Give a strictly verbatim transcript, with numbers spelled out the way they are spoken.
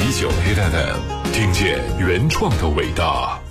九 Hit F M， 听见原创的伟大。